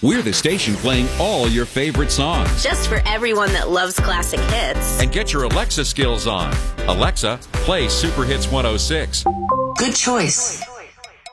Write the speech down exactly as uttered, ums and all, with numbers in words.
We're the station playing all your favorite songs. Just for everyone that loves classic hits. And get your Alexa skills on. Alexa, play Super Hits one oh six. Good choice.